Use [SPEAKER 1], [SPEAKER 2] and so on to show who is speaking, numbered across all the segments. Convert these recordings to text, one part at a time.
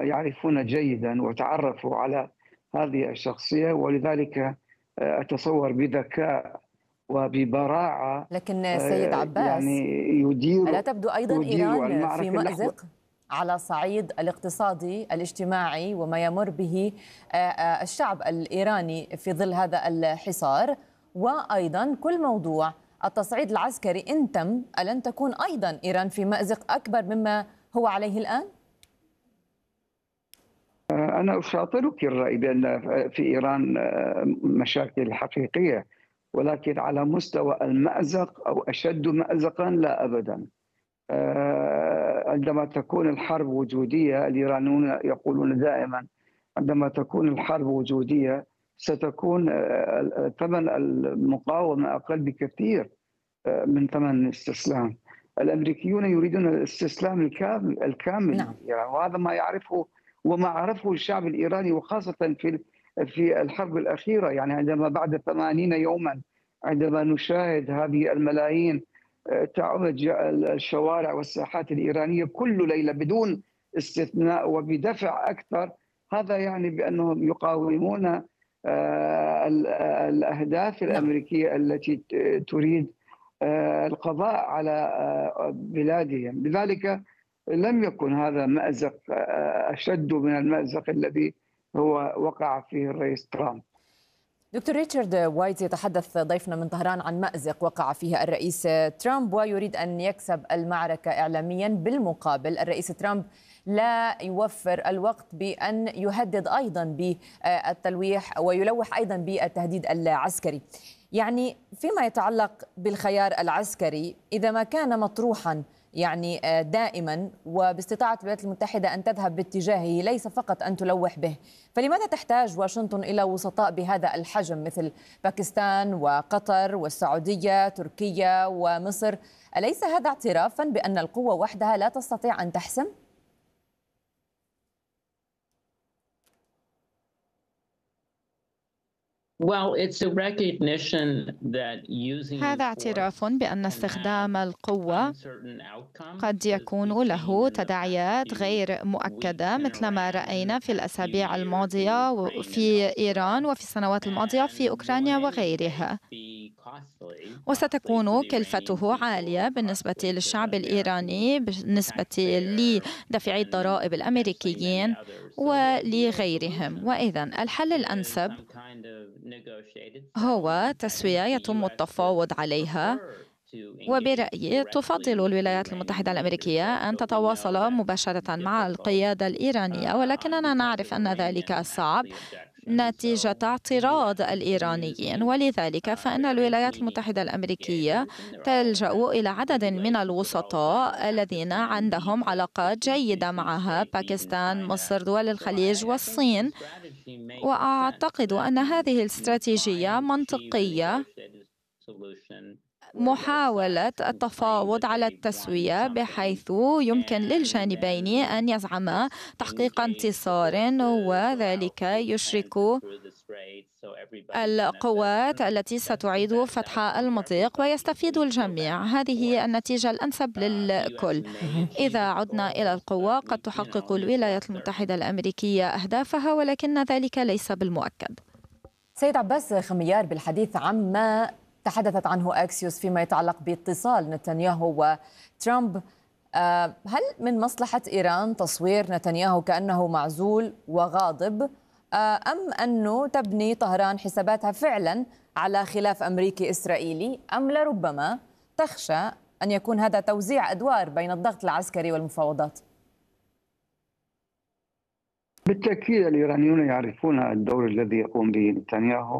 [SPEAKER 1] يعرفون جيدا وتعرفوا على هذه الشخصية، ولذلك أتصور بذكاء وببراعة
[SPEAKER 2] لكن سيد
[SPEAKER 1] يعني
[SPEAKER 2] عباس، ألا تبدو أيضا
[SPEAKER 1] يديروا
[SPEAKER 2] إيران في
[SPEAKER 1] المعركة
[SPEAKER 2] مأزق على صعيد الاقتصادي الاجتماعي وما يمر به الشعب الإيراني في ظل هذا الحصار؟ وأيضا كل موضوع التصعيد العسكري إن تم، ألن تكون أيضا إيران في مأزق أكبر مما هو عليه الآن؟
[SPEAKER 1] أنا أشاطرك الرأي بأن في إيران مشاكل حقيقية، ولكن على مستوى المأزق أو أشد مأزقا لا أبدا. عندما تكون الحرب وجودية، الإيرانيون يقولون دائما عندما تكون الحرب وجودية ستكون ثمن المقاومة أقل بكثير من ثمن الاستسلام. الأمريكيون يريدون الاستسلام الكامل
[SPEAKER 2] نعم.
[SPEAKER 1] يعني، وهذا ما يعرفه وما عرفه الشعب الإيراني، وخاصة في الحرب الأخيرة. يعني عندما بعد 80 يوما عندما نشاهد هذه الملايين تعج الشوارع والساحات الإيرانية كل ليلة بدون استثناء وبدفع أكثر، هذا يعني بأنهم يقاومون الأهداف الأمريكية التي تريد القضاء على بلادهم. لذلك لم يكن هذا مأزق أشد من المأزق الذي هو وقع فيه الرئيس ترامب.
[SPEAKER 2] دكتور ريتشارد وايت، يتحدث ضيفنا من طهران عن مأزق وقع فيه الرئيس ترامب ويريد أن يكسب المعركة إعلاميا. بالمقابل الرئيس ترامب لا يوفر الوقت بأن يهدد أيضا بالتلويح ويلوح أيضا بالتهديد العسكري. يعني فيما يتعلق بالخيار العسكري، إذا ما كان مطروحا يعني دائما وباستطاعة الولايات المتحدة أن تذهب باتجاهه ليس فقط أن تلوح به، فلماذا تحتاج واشنطن إلى وسطاء بهذا الحجم مثل باكستان وقطر والسعودية تركيا ومصر؟ أليس هذا اعترافا بأن القوة وحدها لا تستطيع أن تحسم؟
[SPEAKER 3] هذا اعتراف بأن استخدام القوة قد يكون له تداعيات غير مؤكدة، مثل ما رأينا في الأسابيع الماضية في إيران وفي السنوات الماضية في أوكرانيا وغيرها، وستكون كلفته عالية بالنسبة للشعب الإيراني، بالنسبة لدافعي الضرائب الأمريكيين ولغيرهم. وإذا الحل الأنسب هو تسوية يتم التفاوض عليها، وبرأيي تفضل الولايات المتحدة الأمريكية أن تتواصل مباشرة مع القيادة الإيرانية، ولكننا نعرف أن ذلك صعب نتيجة اعتراض الإيرانيين، ولذلك فإن الولايات المتحدة الأمريكية تلجأ إلى عدد من الوسطاء الذين عندهم علاقات جيدة معها، باكستان، مصر، دول الخليج والصين. وأعتقد أن هذه الاستراتيجية منطقية، محاولة التفاوض على التسوية بحيث يمكن للجانبين أن يزعما تحقيق انتصار، وذلك يشرك القوات التي ستعيد فتح المضيق ويستفيد الجميع. هذه هي النتيجة الأنسب للكل. إذا عدنا إلى القوة قد تحقق الولايات المتحدة الأمريكية أهدافها، ولكن ذلك ليس بالمؤكد.
[SPEAKER 2] سيد عباس خميار، بالحديث عما تحدثت عنه أكسيوس فيما يتعلق باتصال نتنياهو وترامب، هل من مصلحة إيران تصوير نتنياهو كأنه معزول وغاضب، أم أنه تبني طهران حساباتها فعلا على خلاف أمريكي إسرائيلي، أم لربما تخشى أن يكون هذا توزيع أدوار بين الضغط العسكري والمفاوضات؟
[SPEAKER 1] بالتأكيد الإيرانيون يعرفون الدور الذي يقوم به نتنياهو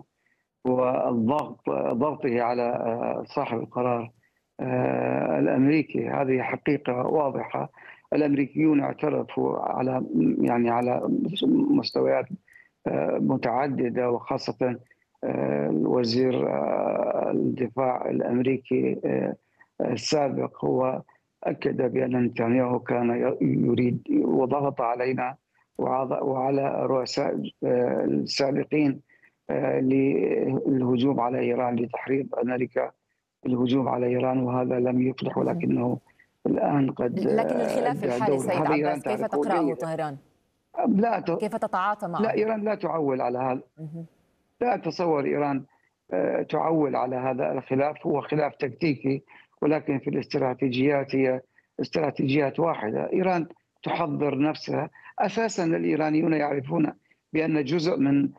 [SPEAKER 1] ضغطه على صاحب القرار الأمريكي. هذه حقيقة واضحة. الأمريكيون اعترفوا على مستويات متعددة، وخاصة وزير الدفاع الأمريكي السابق هو أكد بأن نتنياهو كان يريد وضغط علينا وعلى الرؤساء السابقين للهجوم على إيران، لتحريض أمريكا الهجوم على إيران، وهذا لم يفلح، ولكنه الآن قد
[SPEAKER 2] لكن الخلاف الحالي سيد عباس كيف تقرأه طهران؟ كيف تتعاطى معه؟
[SPEAKER 1] لا، إيران لا تعول على هذا. لا أتصور إيران تعول على هذا الخلاف. هو خلاف تكتيكي، ولكن في الاستراتيجيات هي استراتيجيات واحدة. إيران تحضر نفسها. أساسا الإيرانيون يعرفون بأن جزء من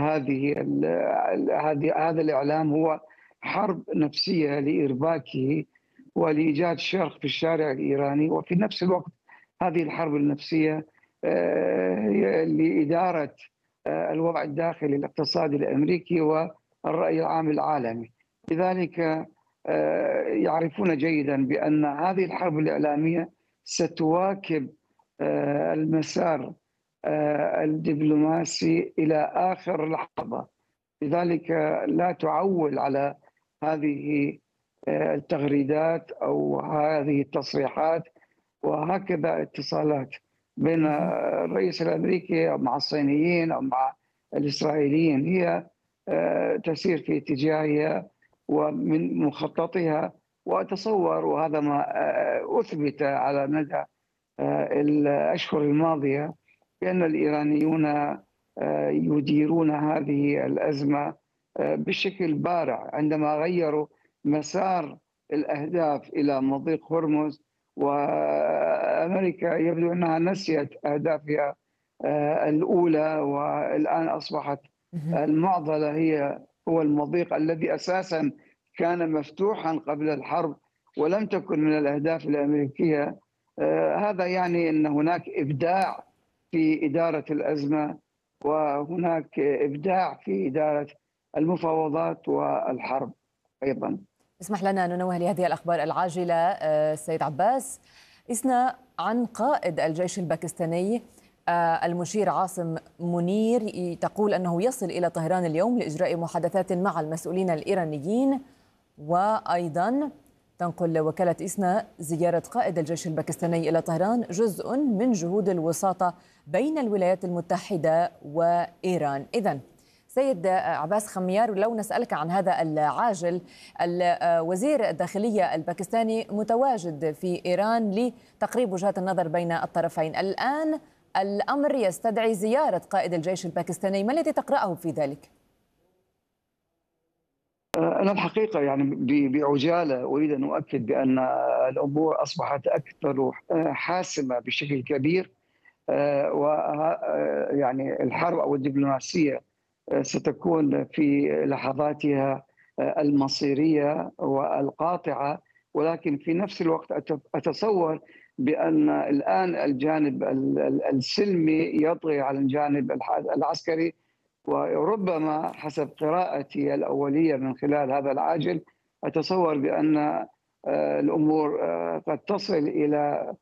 [SPEAKER 1] هذا الإعلام هو حرب نفسية لإرباكه ولإيجاد شرخ في الشارع الإيراني، وفي نفس الوقت هذه الحرب النفسية هي لإدارة الوضع الداخلي الاقتصادي الأمريكي والرأي العام العالمي. لذلك يعرفون جيدا بأن هذه الحرب الإعلامية ستواكب المسار الدبلوماسي إلى آخر لحظة. لذلك لا تعول على هذه التغريدات أو هذه التصريحات وهكذا اتصالات بين الرئيس الأمريكي أو مع الصينيين أو مع الإسرائيليين. هي تسير في اتجاهها ومن مخططها، وأتصور وهذا ما أثبت على مدى الأشهر الماضية بأن الإيرانيون يديرون هذه الأزمة بشكل بارع عندما غيروا مسار الأهداف إلى مضيق هرمز، وأمريكا يبدو أنها نسيت أهدافها الأولى، والآن أصبحت المعضلة هو المضيق الذي أساسا كان مفتوحا قبل الحرب ولم تكن من الأهداف الأمريكية. هذا يعني أن هناك إبداع في إدارة الأزمة، وهناك إبداع في إدارة المفاوضات والحرب أيضا.
[SPEAKER 2] اسمح لنا أن ننوه لهذه الأخبار العاجلة. سيد عباس، إسنا عن قائد الجيش الباكستاني المشير عاصم منير تقول أنه يصل إلى طهران اليوم لإجراء محادثات مع المسؤولين الإيرانيين، وأيضا تنقل وكالة إسنا زيارة قائد الجيش الباكستاني إلى طهران جزء من جهود الوساطة بين الولايات المتحدة وإيران. إذن سيد عباس خميار، لو نسألك عن هذا العاجل، وزير الداخلية الباكستاني متواجد في إيران لتقريب وجهات النظر بين الطرفين. الآن الأمر يستدعي زيارة قائد الجيش الباكستاني، ما الذي تقرأه في ذلك؟
[SPEAKER 1] أنا الحقيقة يعني بعجالة أريد أن أؤكد بأن الأمور أصبحت أكثر حاسمة بشكل كبير، ويعني الحرب أو الدبلوماسية ستكون في لحظاتها المصيرية والقاطعة، ولكن في نفس الوقت أتصور بأن الآن الجانب السلمي يطغي على الجانب العسكري، وربما حسب قراءتي الأولية من خلال هذا العاجل أتصور بأن الأمور قد تصل إلى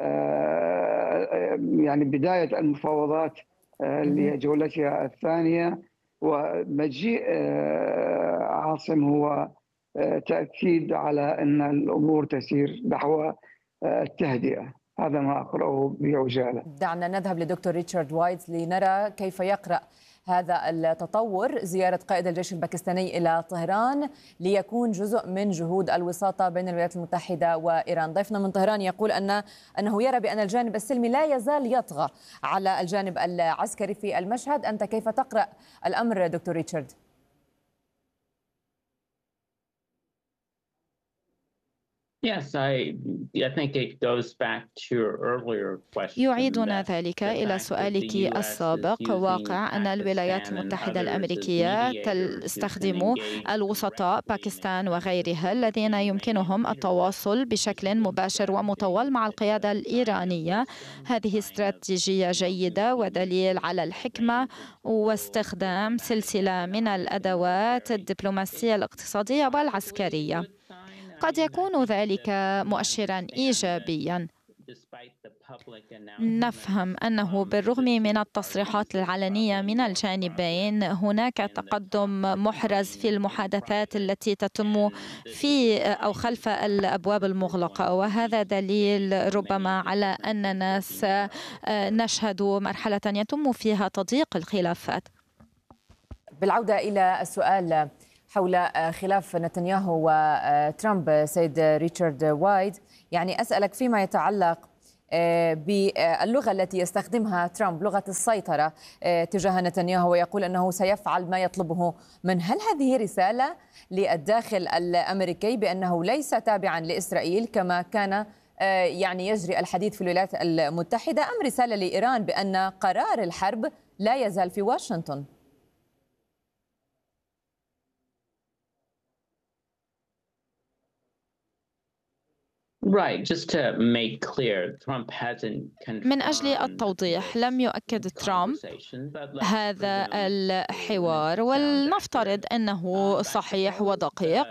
[SPEAKER 1] يعني بداية المفاوضات لجولتها الثانية، ومجيء عاصم هو تأكيد على أن الأمور تسير نحو التهدئة. هذا ما أقرأه بعجالة.
[SPEAKER 2] دعنا نذهب لدكتور ريتشارد وايت لنرى كيف يقرأ هذا التطور، زيارة قائد الجيش الباكستاني إلى طهران ليكون جزء من جهود الوساطة بين الولايات المتحدة وإيران. ضيفنا من طهران يقول أنه يرى بأن الجانب السلمي لا يزال يطغى على الجانب العسكري في المشهد. أنت كيف تقرأ الأمر دكتور ريتشارد؟
[SPEAKER 3] يعيدنا ذلك إلى سؤالك السابق. واقع أن الولايات المتحدة الأمريكية تستخدم الوسطاء باكستان وغيرها الذين يمكنهم التواصل بشكل مباشر ومطول مع القيادة الإيرانية. هذه استراتيجية جيدة ودليل على الحكمة واستخدام سلسلة من الأدوات الدبلوماسية الاقتصادية والعسكرية. قد يكون ذلك مؤشراً إيجابياً. نفهم أنه بالرغم من التصريحات العلنية من الجانبين هناك تقدم محرز في المحادثات التي تتم في أو خلف الأبواب المغلقة، وهذا دليل ربما على أننا سنشهد مرحلة يتم فيها تضييق الخلافات.
[SPEAKER 2] بالعودة إلى السؤال حول خلاف نتنياهو وترامب، سيد ريتشارد وايت، يعني أسألك فيما يتعلق باللغة التي يستخدمها ترامب، لغة السيطرة تجاه نتنياهو، ويقول أنه سيفعل ما يطلبه منه. هل هذه رسالة للداخل الأمريكي بأنه ليس تابعا لإسرائيل كما كان يعني يجري الحديث في الولايات المتحدة، أم رسالة لإيران بأن قرار الحرب لا يزال في واشنطن؟
[SPEAKER 3] من أجل التوضيح، لم يؤكد ترامب هذا الحوار، ولنفترض أنه صحيح ودقيق.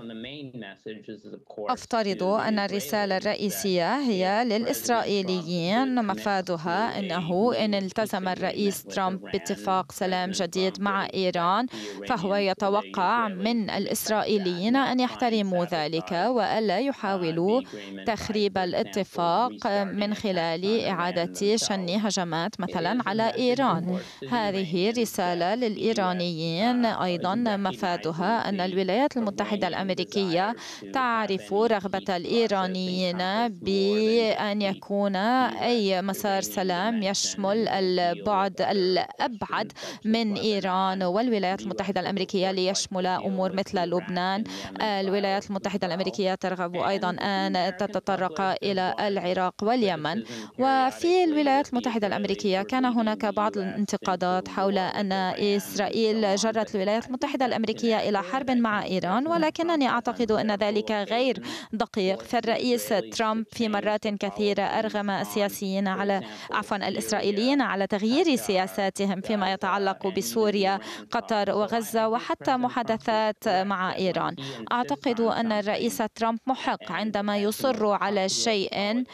[SPEAKER 3] أفترض أن الرسالة الرئيسية هي للإسرائيليين، مفادها أنه إن التزم الرئيس ترامب باتفاق سلام جديد مع إيران فهو يتوقع من الإسرائيليين أن يحترموا ذلك وألا يحاولوا تخريب الاتفاق من خلال إعادة شن هجمات مثلا على إيران. هذه رسالة للإيرانيين أيضا، مفادها أن الولايات المتحدة الأمريكية تعرف رغبة الإيرانيين بأن يكون أي مسار سلام يشمل البعد الأبعد من إيران والولايات المتحدة الأمريكية ليشمل أمور مثل لبنان. الولايات المتحدة الأمريكية ترغب أيضا أن تتطرق إلى العراق واليمن. وفي الولايات المتحدة الأمريكية كان هناك بعض الانتقادات حول أن إسرائيل جرت الولايات المتحدة الأمريكية إلى حرب مع إيران، ولكنني أعتقد أن ذلك غير دقيق. فالرئيس ترامب في مرات كثيرة أرغم الإسرائيليين على تغيير سياساتهم فيما يتعلق بسوريا، قطر وغزة، وحتى محادثات مع إيران. أعتقد أن الرئيس ترامب محق عندما يصر على شيء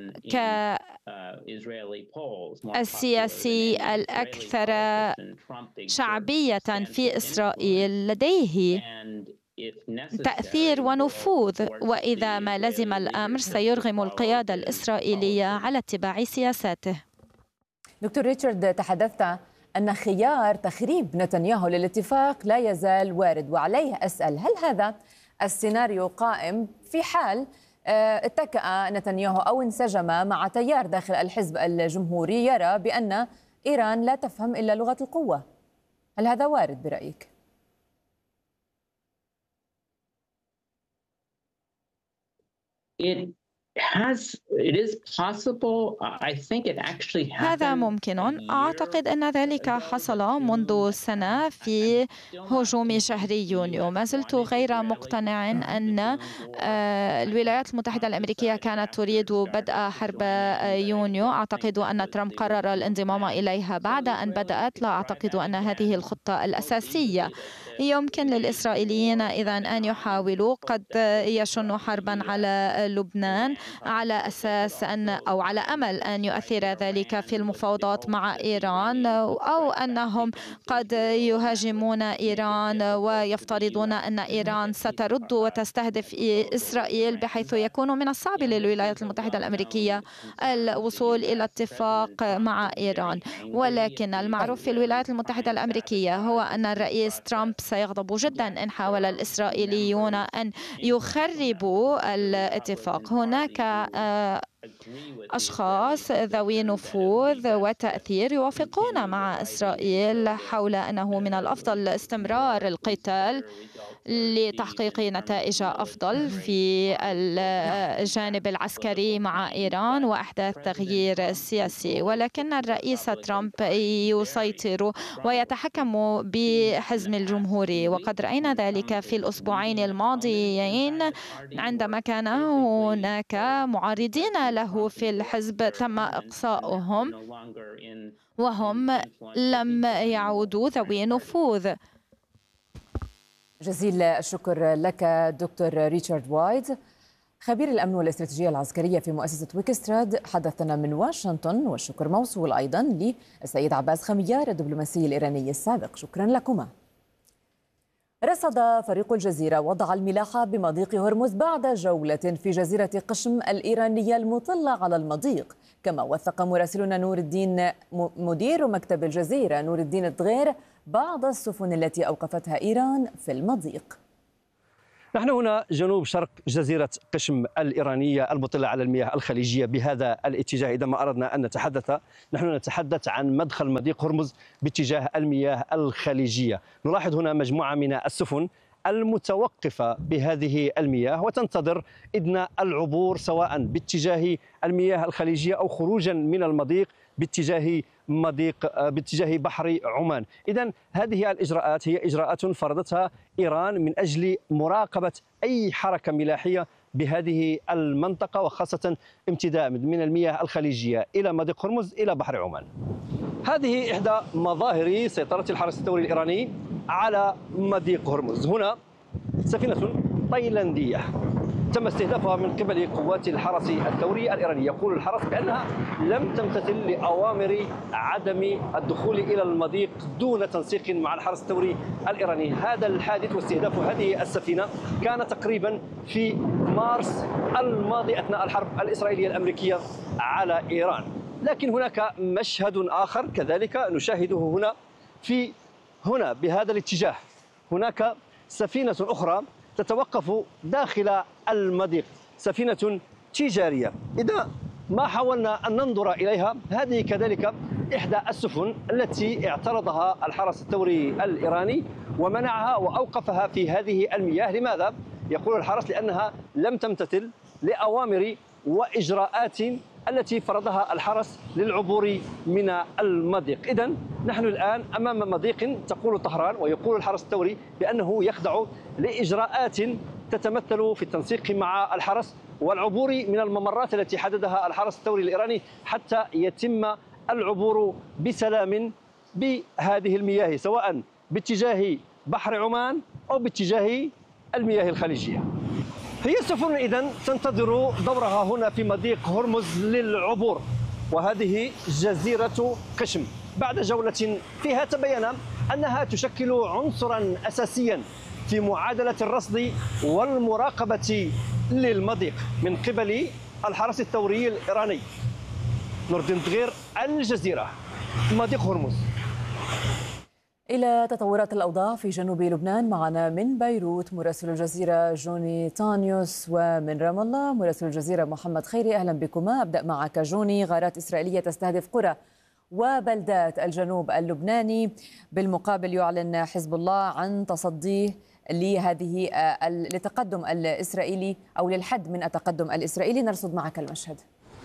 [SPEAKER 3] كالسياسي الأكثر شعبية في إسرائيل لديه تأثير ونفوذ، وإذا ما لزم الأمر سيرغم القيادة الإسرائيلية على اتباع سياساته.
[SPEAKER 2] دكتور ريتشارد، تحدثت أن خيار تخريب نتنياهو للاتفاق لا يزال وارد، وعليه أسأل: هل هذا السيناريو قائم في حال اتكأ نتنياهو أو انسجم مع تيار داخل الحزب الجمهوري يرى بأن إيران لا تفهم إلا لغة القوة؟ هل هذا وارد برأيك؟
[SPEAKER 3] هذا ممكن. أعتقد أن ذلك حصل منذ سنة في هجوم شهر يونيو. ما زلت غير مقتنع أن الولايات المتحدة الأمريكية كانت تريد بدء حرب يونيو. أعتقد أن ترامب قرر الانضمام إليها بعد أن بدأت. لا أعتقد أن هذه الخطة الأساسية. يمكن للإسرائيليين إذن أن يحاولوا، قد يشنوا حربا على لبنان على أساس أو على أمل أن يؤثر ذلك في المفاوضات مع إيران، أو أنهم قد يهاجمون إيران ويفترضون أن إيران سترد وتستهدف إسرائيل، بحيث يكون من الصعب للولايات المتحدة الأمريكية الوصول إلى اتفاق مع إيران. ولكن المعروف في الولايات المتحدة الأمريكية هو أن الرئيس ترامب سيغضب جدا إن حاول الإسرائيليون أن يخربوا الاتفاق. هناك أشخاص ذوي نفوذ وتأثير يوافقون مع إسرائيل حول أنه من الأفضل استمرار القتال لتحقيق نتائج أفضل في الجانب العسكري مع إيران وأحداث تغيير سياسي. ولكن الرئيس ترامب يسيطر ويتحكم بحزب الجمهوري، وقد رأينا ذلك في الأسبوعين الماضيين عندما كان هناك معارضين له في الحزب تم إقصاؤهم وهم لم يعودوا ذوي نفوذ.
[SPEAKER 2] جزيل الشكر لك دكتور ريتشارد وايت، خبير الأمن والاستراتيجية العسكرية في مؤسسة ويكستراد، حدثنا من واشنطن. والشكر موصول أيضا للسيد عباس خميار الدبلوماسي الإيراني السابق. شكرا لكما. رصد فريق الجزيرة وضع الملاحة بمضيق هرمز بعد جولة في جزيرة قشم الإيرانية المطلة على المضيق. كما وثق مراسلنا نور الدين مدير مكتب الجزيرة نور الدين الدغير بعض السفن التي أوقفتها إيران في المضيق.
[SPEAKER 4] نحن هنا جنوب شرق جزيرة قشم الإيرانية المطلة على المياه الخليجية بهذا الاتجاه. إذا ما أردنا أن نحن نتحدث عن مدخل مضيق هرمز باتجاه المياه الخليجية. نلاحظ هنا مجموعة من السفن المتوقفة بهذه المياه وتنتظر إذن العبور سواء باتجاه المياه الخليجية أو خروجا من المضيق باتجاه بحر عمان. إذن هذه الإجراءات هي إجراءات فرضتها إيران من أجل مراقبة أي حركة ملاحية بهذه المنطقة، وخاصة امتداد من المياه الخليجية إلى مضيق هرمز إلى بحر عمان. هذه إحدى مظاهر سيطرة الحرس الثوري الإيراني على مضيق هرمز. هنا سفينة تايلاندية تم استهدافها من قبل قوات الحرس الثوري الإيراني. يقول الحرس بأنها لم تمتثل لأوامر عدم الدخول إلى المضيق دون تنسيق مع الحرس الثوري الإيراني. هذا الحادث واستهداف هذه السفينة كان تقريبا في مارس الماضي أثناء الحرب الإسرائيلية الأمريكية على إيران. لكن هناك مشهد آخر كذلك نشاهده هنا بهذا الاتجاه. هناك سفينة أخرى تتوقف داخل المضيق، سفينة تجارية. إذا ما حاولنا أن ننظر إليها، هذه كذلك إحدى السفن التي اعترضها الحرس الثوري الإيراني ومنعها وأوقفها في هذه المياه. لماذا؟ يقول الحرس لأنها لم تمتثل لأوامر وإجراءات التي فرضها الحرس للعبور من المضيق. إذن نحن الآن أمام مضيق تقول طهران ويقول الحرس الثوري بأنه يخضع لإجراءات تتمثل في التنسيق مع الحرس والعبور من الممرات التي حددها الحرس الثوري الإيراني حتى يتم العبور بسلام بهذه المياه، سواء باتجاه بحر عمان أو باتجاه المياه الخليجية. هي السفن إذن تنتظر دورها هنا في مضيق هرمز للعبور، وهذه جزيرة قشم. بعد جولة فيها تبين أنها تشكل عنصرا أساسيا في معادلة الرصد والمراقبة للمضيق من قبل الحرس الثوري الإيراني. نور الدين دغير، الجزيرة، مضيق هرمز.
[SPEAKER 2] إلى تطورات الأوضاع في جنوب لبنان معنا من بيروت مراسل الجزيرة جوني تانيوس، ومن رام الله مراسل الجزيرة محمد خيري. أهلا بكما. أبدأ معك جوني. غارات إسرائيلية تستهدف قرى وبلدات الجنوب اللبناني، بالمقابل يعلن حزب الله عن تصديه لتقدم الإسرائيلي أو للحد من التقدم الإسرائيلي. نرصد معك المشهد.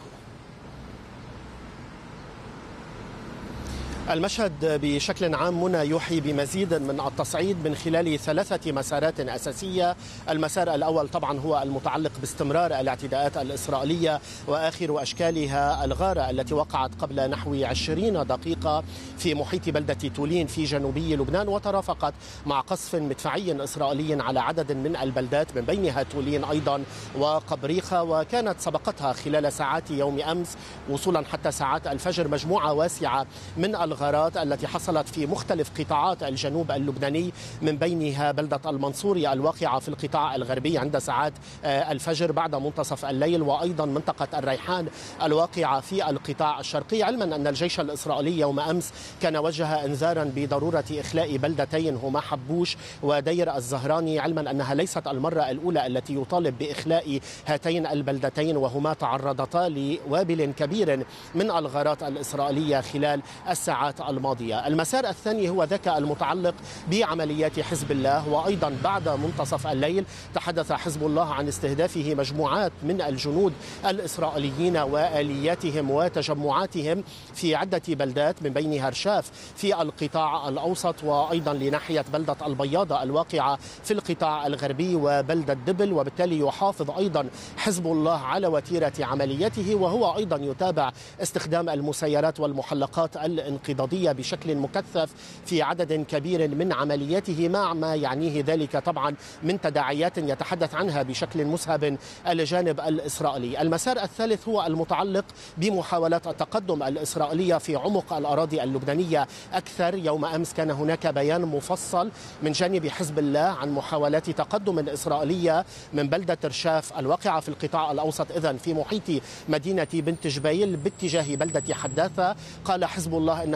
[SPEAKER 5] المشهد بشكل عام منى يوحي بمزيد من التصعيد من خلال 3 مسارات أساسية. المسار الأول طبعا هو المتعلق باستمرار الاعتداءات الإسرائيلية وآخر أشكالها الغارة التي وقعت قبل نحو 20 دقيقة في محيط بلدة تولين في جنوبي لبنان، وترافقت مع قصف مدفعي إسرائيلي على عدد من البلدات من بينها تولين أيضا وقبريخة. وكانت سبقتها خلال ساعات يوم أمس وصولا حتى ساعات الفجر مجموعة واسعة من الغارات التي حصلت في مختلف قطاعات الجنوب اللبناني، من بينها بلدة المنصوري الواقعة في القطاع الغربي عند ساعات الفجر بعد منتصف الليل، وأيضا منطقة الريحان الواقعة في القطاع الشرقي. علما أن الجيش الإسرائيلي يوم أمس كان وجه إنذارا بضرورة إخلاء بلدتين هما حبوش ودير الزهراني، علما أنها ليست المرة الأولى التي يطالب بإخلاء هاتين البلدتين، وهما تعرضتا لوابل كبير من الغارات الإسرائيلية خلال الساعات الماضية. المسار الثاني هو ذاك المتعلق بعمليات حزب الله، وأيضا بعد منتصف الليل تحدث حزب الله عن استهدافه مجموعات من الجنود الإسرائيليين وآلياتهم وتجمعاتهم في عدة بلدات من بينها رشاف في القطاع الأوسط، وأيضا لناحية بلدة البياضة الواقعة في القطاع الغربي وبلدة دبل. وبالتالي يحافظ أيضا حزب الله على وتيرة عملياته، وهو أيضا يتابع استخدام المسيرات والمحلقات الانقضاضية بشكل مكثف في عدد كبير من عملياته، مع ما يعنيه ذلك طبعا من تداعيات يتحدث عنها بشكل مسهب الجانب الإسرائيلي. المسار الثالث هو المتعلق بمحاولات التقدم الإسرائيلية في عمق الأراضي اللبنانية أكثر. يوم أمس كان هناك بيان مفصل من جانب حزب الله عن محاولات تقدم إسرائيلية من بلدة رشاف الواقعة في القطاع الأوسط، إذن في محيط مدينة بنت جبيل باتجاه بلدة حداثة. قال حزب الله إنه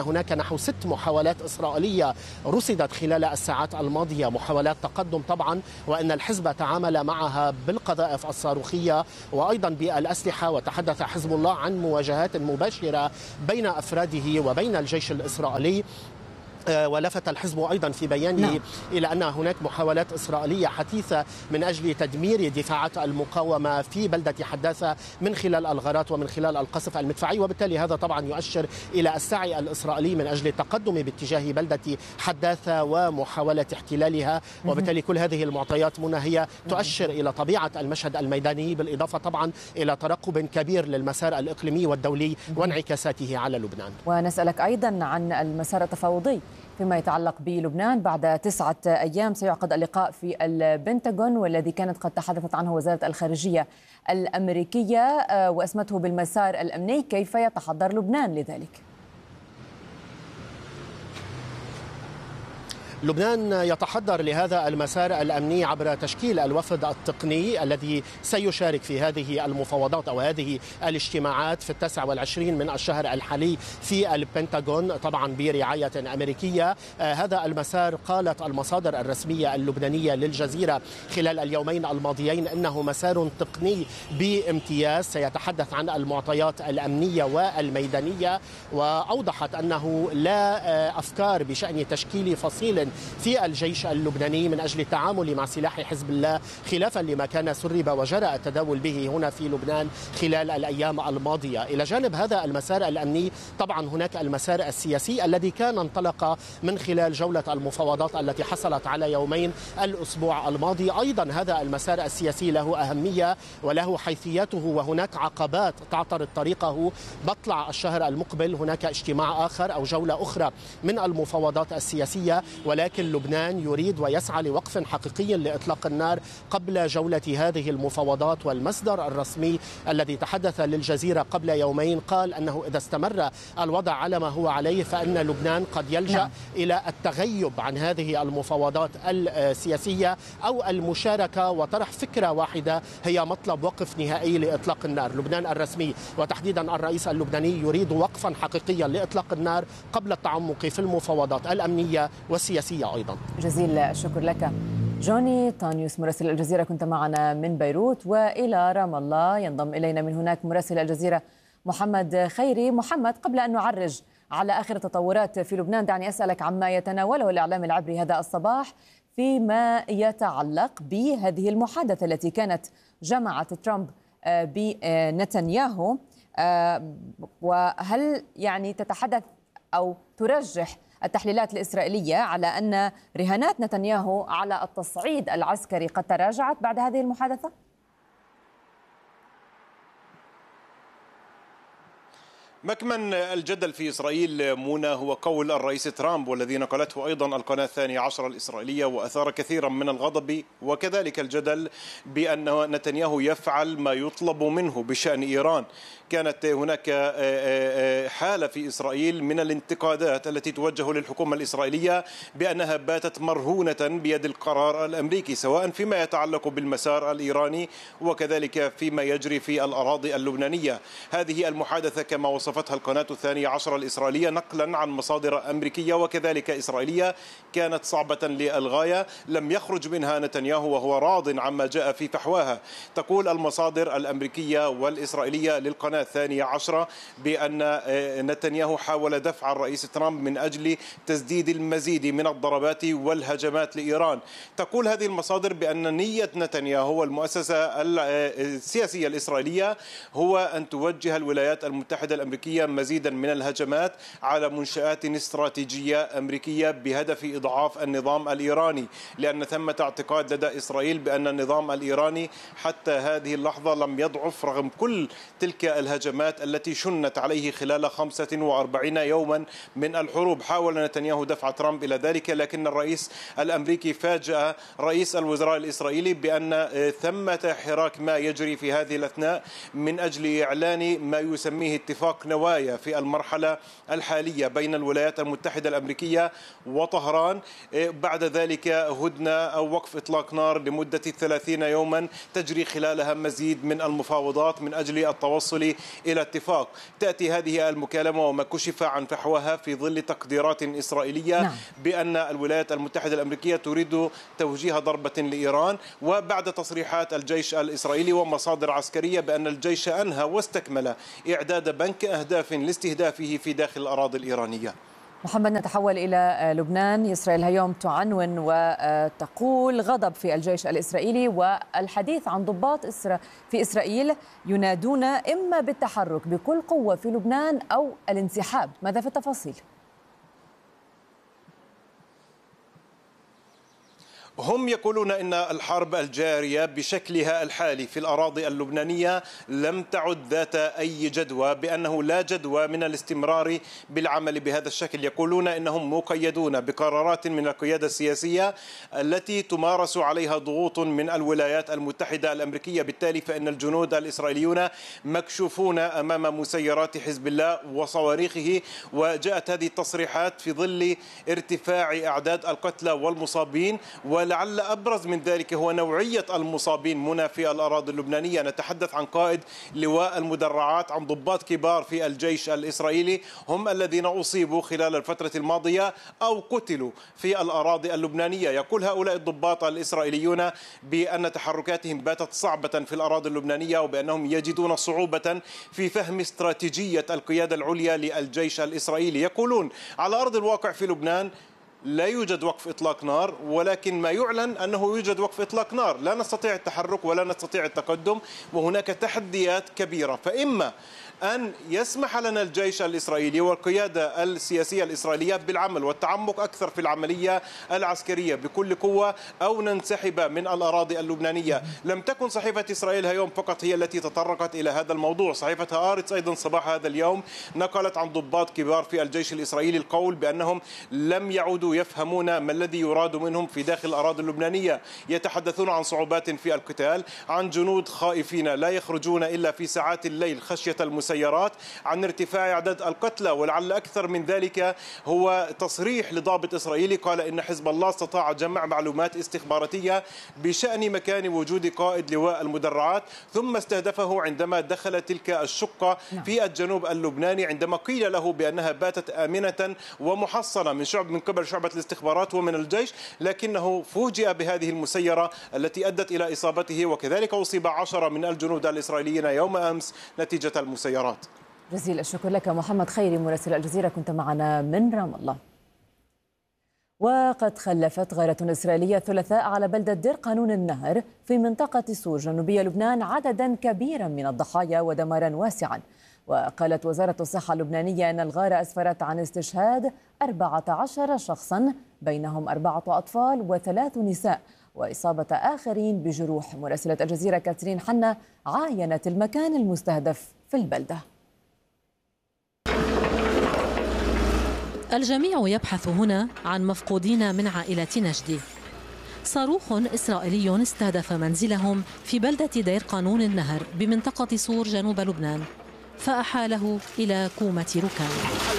[SPEAKER 5] هناك نحو 6 محاولات إسرائيلية رصدت خلال الساعات الماضية، محاولات تقدم طبعا، وأن الحزب تعامل معها بالقذائف الصاروخية وأيضا بالأسلحة. وتحدث حزب الله عن مواجهات مباشرة بين أفراده وبين الجيش الإسرائيلي. ولفت الحزب أيضا في بيانه إلى أن هناك محاولات إسرائيلية حثيثة من أجل تدمير دفاعات المقاومة في بلدة حداثة من خلال الغارات ومن خلال القصف المدفعي، وبالتالي هذا طبعا يؤشر إلى السعي الإسرائيلي من أجل التقدم باتجاه بلدة حداثة ومحاولة احتلالها. وبالتالي كل هذه المعطيات منى هي تؤشر إلى طبيعة المشهد الميداني، بالإضافة طبعا إلى ترقب كبير للمسار الإقليمي والدولي وانعكاساته على لبنان.
[SPEAKER 2] ونسألك أيضا عن المسار التفاوضي فيما يتعلق بلبنان. بعد 9 أيام سيعقد اللقاء في البنتاغون، والذي كانت قد تحدثت عنه وزارة الخارجية الأمريكية وأسمته بالمسار الأمني. كيف يتحضر لبنان لذلك؟
[SPEAKER 5] لبنان يتحضر لهذا المسار الأمني عبر تشكيل الوفد التقني الذي سيشارك في هذه المفاوضات أو هذه الاجتماعات في 29 من الشهر الحالي في البنتاغون، طبعا برعاية أمريكية. هذا المسار قالت المصادر الرسمية اللبنانية للجزيرة خلال اليومين الماضيين أنه مسار تقني بامتياز سيتحدث عن المعطيات الأمنية والميدانية، وأوضحت أنه لا أفكار بشأن تشكيل فصيل في الجيش اللبناني من أجل التعامل مع سلاح حزب الله، خلافا لما كان سرب وجرى التداول به هنا في لبنان خلال الأيام الماضية. إلى جانب هذا المسار الأمني طبعا هناك المسار السياسي الذي كان انطلق من خلال جولة المفاوضات التي حصلت على يومين الأسبوع الماضي. أيضا هذا المسار السياسي له أهمية وله حيثيته، وهناك عقبات تعترض طريقه. بطلع الشهر المقبل هناك اجتماع آخر أو جولة أخرى من المفاوضات السياسية، ولكن لبنان يريد ويسعى لوقف حقيقي لإطلاق النار قبل جولة هذه المفاوضات. والمصدر الرسمي الذي تحدث للجزيرة قبل يومين قال أنه إذا استمر الوضع على ما هو عليه فإن لبنان قد يلجأ إلى التغيب عن هذه المفاوضات السياسية أو المشاركة وطرح فكرة واحدة هي مطلب وقف نهائي لإطلاق النار. لبنان الرسمي وتحديدا الرئيس اللبناني يريد وقفا حقيقيا لإطلاق النار قبل التعمق في المفاوضات الأمنية والسياسية أيضا.
[SPEAKER 2] جزيل الشكر لك جوني طانيوس مراسل الجزيرة، كنت معنا من بيروت. وإلى رام الله ينضم إلينا من هناك مراسل الجزيرة محمد خيري. محمد، قبل أن نعرج على آخر التطورات في لبنان، دعني أسألك عما يتناوله الإعلام العبري هذا الصباح فيما يتعلق بهذه المحادثة التي كانت جمعت ترامب بنتنياهو، وهل يعني تتحدث أو ترجح التحليلات الإسرائيلية على أن رهانات نتنياهو على التصعيد العسكري قد تراجعت بعد هذه المحادثة؟
[SPEAKER 6] مكمن الجدل في إسرائيل منى هو قول الرئيس ترامب، والذي نقلته أيضا القناة 12 الإسرائيلية، وأثار كثيرا من الغضب وكذلك الجدل بأن نتنياهو يفعل ما يطلب منه بشأن إيران. كانت هناك حالة في إسرائيل من الانتقادات التي توجه للحكومة الإسرائيلية بأنها باتت مرهونة بيد القرار الأمريكي، سواء فيما يتعلق بالمسار الإيراني وكذلك فيما يجري في الأراضي اللبنانية. هذه المحادثة كما وصفتها القناة 12 الإسرائيلية نقلا عن مصادر أمريكية وكذلك إسرائيلية كانت صعبة للغاية، لم يخرج منها نتنياهو وهو راض عما جاء في فحواها. تقول المصادر الأمريكية والإسرائيلية للقناة 12 بأن نتنياهو حاول دفع الرئيس ترامب من أجل تسديد المزيد من الضربات والهجمات لإيران. تقول هذه المصادر بأن نية نتنياهو والمؤسسة السياسية الإسرائيلية هو أن توجه الولايات المتحدة الأمريكية مزيدا من الهجمات على منشآت استراتيجية أمريكية بهدف إضعاف النظام الإيراني، لأن ثمة اعتقاد لدى إسرائيل بأن النظام الإيراني حتى هذه اللحظة لم يضعف رغم كل تلك الهجمات التي شنت عليه خلال 45 يوما من الحروب. حاول نتنياهو دفع ترامب إلى ذلك، لكن الرئيس الأمريكي فاجأ رئيس الوزراء الإسرائيلي بأن ثمة حراك ما يجري في هذه الأثناء من أجل إعلان ما يسميه اتفاق نووي النوايا في المرحلة الحالية بين الولايات المتحدة الأمريكية وطهران. بعد ذلك هدنة أو وقف إطلاق نار لمدة 30 يوما تجري خلالها مزيد من المفاوضات من أجل التوصل إلى اتفاق. تأتي هذه المكالمة وما كشف عن فحوها في ظل تقديرات إسرائيلية بأن الولايات المتحدة الأمريكية تريد توجيه ضربة لإيران، وبعد تصريحات الجيش الإسرائيلي ومصادر عسكرية بأن الجيش أنهى واستكمل إعداد بنك أهداف لاستهدافه في داخل الأراضي الإيرانية.
[SPEAKER 2] محمد، نتحول إلى لبنان. إسرائيل اليوم تعنون وتقول غضب في الجيش الإسرائيلي والحديث عن ضباط في إسرائيل ينادون إما بالتحرك بكل قوة في لبنان أو الانسحاب. ماذا في التفاصيل؟
[SPEAKER 6] هم يقولون إن الحرب الجارية بشكلها الحالي في الأراضي اللبنانية لم تعد ذات أي جدوى، بأنه لا جدوى من الاستمرار بالعمل بهذا الشكل. يقولون إنهم مقيدون بقرارات من القيادة السياسية التي تمارس عليها ضغوط من الولايات المتحدة الأمريكية. بالتالي فإن الجنود الإسرائيليون مكشوفون أمام مسيرات حزب الله وصواريخه. وجاءت هذه التصريحات في ظل ارتفاع أعداد القتلى والمصابين، ولعل أبرز من ذلك هو نوعية المصابين منى في الأراضي اللبنانية. نتحدث عن قائد لواء المدرعات، عن ضباط كبار في الجيش الإسرائيلي هم الذين أصيبوا خلال الفترة الماضية أو قتلوا في الأراضي اللبنانية. يقول هؤلاء الضباط الإسرائيليون بأن تحركاتهم باتت صعبة في الأراضي اللبنانية، وبأنهم يجدون صعوبة في فهم استراتيجية القيادة العليا للجيش الإسرائيلي. يقولون على أرض الواقع في لبنان لا يوجد وقف إطلاق نار، ولكن ما يعلن أنه يوجد وقف إطلاق نار، لا نستطيع التحرك ولا نستطيع التقدم، وهناك تحديات كبيرة. فإما أن يسمح لنا الجيش الإسرائيلي والقيادة السياسية الإسرائيلية بالعمل والتعمق أكثر في العملية العسكرية بكل قوة، أو ننسحب من الأراضي اللبنانية. لم تكن صحيفة إسرائيل اليوم فقط هي التي تطرقت إلى هذا الموضوع. صحيفة هآرتس أيضا صباح هذا اليوم نقلت عن ضباط كبار في الجيش الإسرائيلي القول بأنهم لم يعودوا يفهمون ما الذي يراد منهم في داخل الأراضي اللبنانية. يتحدثون عن صعوبات في القتال، عن جنود خائفين لا يخرجون إلا في ساعات الليل خشية المسيرات، عن ارتفاع أعداد القتلى. ولعل أكثر من ذلك هو تصريح لضابط إسرائيلي قال إن حزب الله استطاع جمع معلومات استخباراتية بشأن مكان وجود قائد لواء المدرعات، ثم استهدفه عندما دخل تلك الشقة في الجنوب اللبناني، عندما قيل له بأنها باتت آمنة ومحصنة من قبل شعبة الاستخبارات ومن الجيش، لكنه فوجئ بهذه المسيرة التي أدت إلى إصابته، وكذلك أصيب 10 من الجنود الإسرائيليين يوم أمس نتيجة المسيرات.
[SPEAKER 2] جزيل الشكر لك محمد خيري مراسل الجزيرة، كنت معنا من رام الله. وقد خلفت غارة إسرائيلية الثلاثاء على بلدة دير قانون النهر في منطقة سور جنوبية لبنان عددا كبيرا من الضحايا ودمارا واسعا. وقالت وزارة الصحة اللبنانية أن الغارة أسفرت عن استشهاد 14 شخصا بينهم 4 أطفال و3 نساء، وإصابة آخرين بجروح. مراسلة الجزيرة كاترين حنا عاينت المكان المستهدف في البلدة.
[SPEAKER 7] الجميع يبحث هنا عن مفقودين من عائلة نجدي. صاروخ إسرائيلي استهدف منزلهم في بلدة دير قانون النهر بمنطقة سور جنوب لبنان، فأحاله إلى كومة ركام.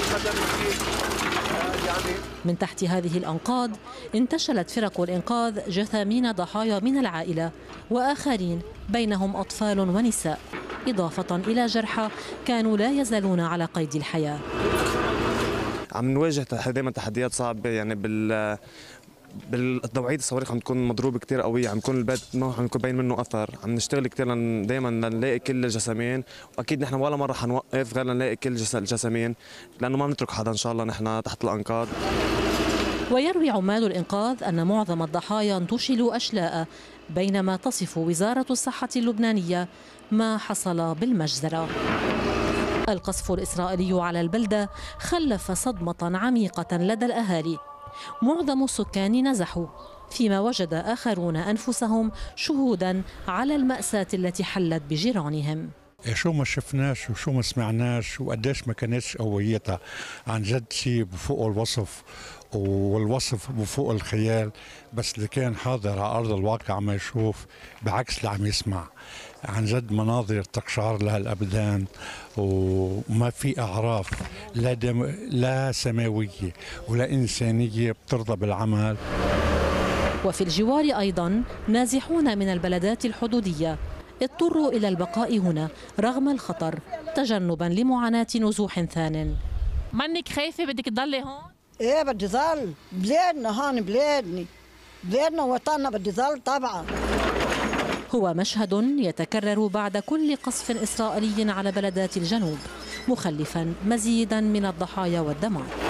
[SPEAKER 7] من تحت هذه الأنقاض انتشلت فرق الإنقاذ جثامين ضحايا من العائلة وآخرين بينهم أطفال ونساء، إضافة إلى جرحى كانوا لا يزالون على قيد الحياة.
[SPEAKER 8] عم نواجه دائما تحديات صعبة، يعني بالتوعيد الصواريخ عم تكون مضروبة كتير قوية، عم يكون البيت ما عم يكون باين منه أثر. عم نشتغل كتير دائما نلاقي كل الجسامين، وأكيد نحن ولا مرة حنوقف غير نلاقي كل الجسامين، لأنه ما بنترك حدا إن شاء الله نحن تحت الأنقاض.
[SPEAKER 7] ويروي عمال الإنقاذ أن معظم الضحايا انتشلوا أشلاء، بينما تصف وزارة الصحة اللبنانية ما حصل بالمجزرة. القصف الإسرائيلي على البلدة خلف صدمة عميقة لدى الأهالي. معظم السكان نزحوا، فيما وجد آخرون أنفسهم شهودا على المأساة التي حلت بجيرانهم.
[SPEAKER 9] شو ما شفناش وشو ما سمعناش وقديش ما كانتش قويتها، عن جد شيء بفوق الوصف، والوصف بفوق الخيال. بس اللي كان حاضر على أرض الواقع عم يشوف بعكس اللي عم يسمع. عن جد مناظر تقشعر لها الأبدان، وما في أعراف لا سماوية ولا إنسانية بترضى بالعمل.
[SPEAKER 7] وفي الجوار أيضا نازحون من البلدات الحدودية اضطروا إلى البقاء هنا رغم الخطر تجنبا لمعاناة نزوح ثان.
[SPEAKER 10] منك خايفة بدك تضلي هون؟
[SPEAKER 11] ايه بدي ظل، بلادنا هون، بلادنا وطننا بدي ظل طبعا.
[SPEAKER 7] هو مشهد يتكرر بعد كل قصف إسرائيلي على بلدات الجنوب، مخلفا مزيدا من الضحايا والدمار.